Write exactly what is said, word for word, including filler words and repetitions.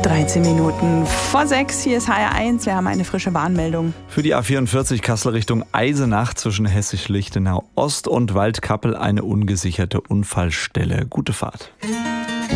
dreizehn Minuten vor sechs, hier ist H R eins, wir haben eine frische Warnmeldung. Für die A vierundvierzig Kassel Richtung Eisenach zwischen Hessisch-Lichtenau Ost und Waldkappel eine ungesicherte Unfallstelle. Gute Fahrt.